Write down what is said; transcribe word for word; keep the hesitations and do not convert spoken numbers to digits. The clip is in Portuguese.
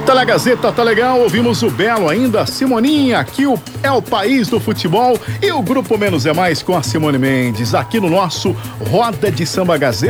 Tá na Gazeta, tá legal, ouvimos o Belo ainda, Simoninha, aqui o, é o país do futebol e o Grupo Menos é Mais com a Simone Mendes, aqui no nosso Roda de Samba Gazeta.